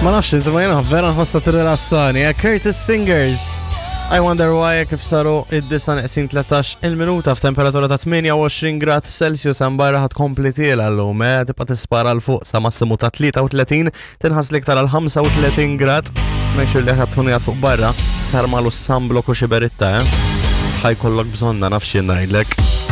Ma nafx inti ma jena vera nħossa t-rilassani. Curtis Singers. I wonder why kif saru id-disa neqsin 13 il-minuta f'temperatura ta' 28 grad Celsius barra ħad kompli tiela l-lum, tibqa tispara l-fuq sa' massimu ta' 33, tinħas liktar għal 35 grad, make sure li ħad tunijat fuq barra, tarmalu s-samblo kuxi beritta, ħaj kollok bżonna nafxin najdlek.